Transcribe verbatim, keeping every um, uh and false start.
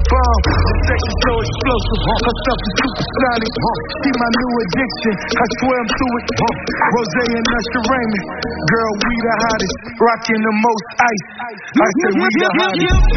bomb. The sex is so explosive, her stuff is supersonic. She my new addiction, I swear I'm through it. Rose and Usher Raymond, girl, we the hottest, rocking the most ice. I said we the hottest.